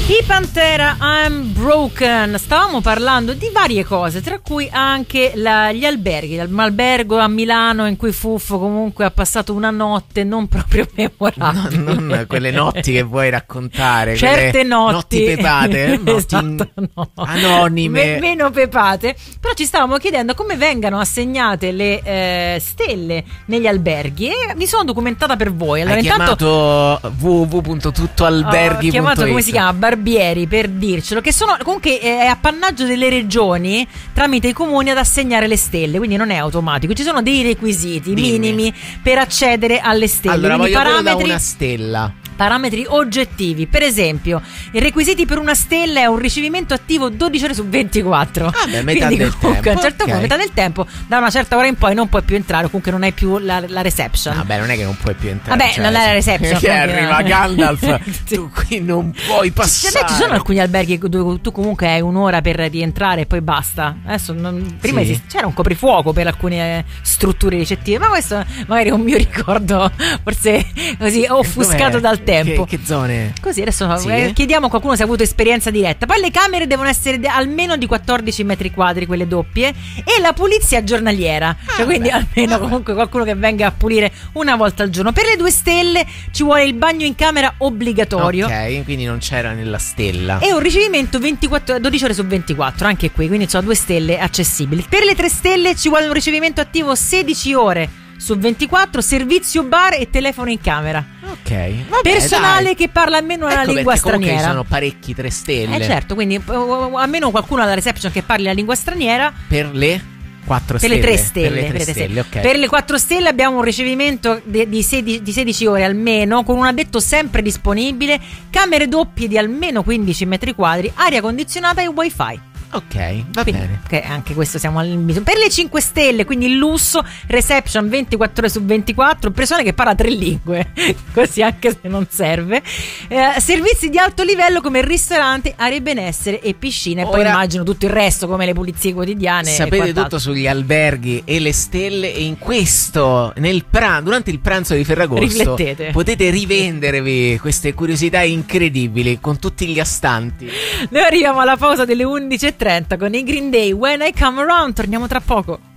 I Pantera, I'm Broken. Stavamo parlando di varie cose, tra cui anche gli alberghi. L'albergo a Milano in cui Fuffo comunque ha passato una notte non proprio memorabile. Non quelle notti che vuoi raccontare. Certe notti pepate, esatto, no. Anonime, meno pepate. Però ci stavamo chiedendo come vengano assegnate le stelle negli alberghi e mi sono documentata per voi. Allora, hai chiamato www.tuttoalberghi.it. Ho chiamato, come si chiama, Barbieri, per dircelo, che sono comunque è appannaggio delle regioni tramite i comuni ad assegnare le stelle, quindi non è automatico, ci sono dei requisiti minimi per accedere alle stelle. Allora quindi voglio da una stella. Parametri oggettivi, per esempio i requisiti per una stella è un ricevimento attivo 12 ore su 24. Metà quindi del comunque tempo, a un certo punto, okay. metà del tempo, da una certa ora in poi non puoi più entrare, comunque non hai più la reception. Vabbè, non è che non puoi più entrare. Vabbè, non è la reception. Che arriva Gandalf, sì. Tu qui non puoi passare. Ci sono alcuni alberghi dove tu comunque hai un'ora per rientrare e poi basta. Adesso prima c'era un coprifuoco per alcune strutture ricettive, ma questo magari è un mio ricordo forse così offuscato dal tempo. Che zone? Così adesso chiediamo a qualcuno se ha avuto esperienza diretta. Poi le camere devono essere almeno di 14 metri quadri, quelle doppie, e la pulizia giornaliera, quindi almeno comunque qualcuno che venga a pulire una volta al giorno. Per le 2 stelle ci vuole il bagno in camera obbligatorio. Ok, quindi non c'era nella stella. E un ricevimento 12 ore su 24, anche qui, quindi sono 2 stelle accessibili. Per le 3 stelle ci vuole un ricevimento attivo 16 ore su 24, servizio bar e telefono in camera. Ok, vabbè, personale dai. che parla almeno una lingua straniera. Ci sono parecchi 3 stelle. Certo, quindi almeno qualcuno alla reception che parli la lingua straniera. Per le 4 per stelle. Le 3 stelle. Per le 3 stelle, ok. Per le 4 stelle abbiamo un ricevimento di 16 ore almeno, con un addetto sempre disponibile, camere doppie di almeno 15 metri quadri, aria condizionata e wifi. Ok, va bene. Okay, anche questo siamo all'inizio. Per le 5 stelle, quindi il lusso, reception 24 ore su 24, persone che parla 3 lingue, così anche se non serve. Servizi di alto livello come ristoranti, aree benessere e piscine. E poi immagino tutto il resto come le pulizie quotidiane. Sapete tutto sugli alberghi e le stelle, e in questo, durante il pranzo di Ferragosto, riflettete. Potete rivendervi queste curiosità incredibili con tutti gli astanti. Noi arriviamo alla pausa delle 11:30 con i Green Day, When I Come Around. Torniamo tra poco.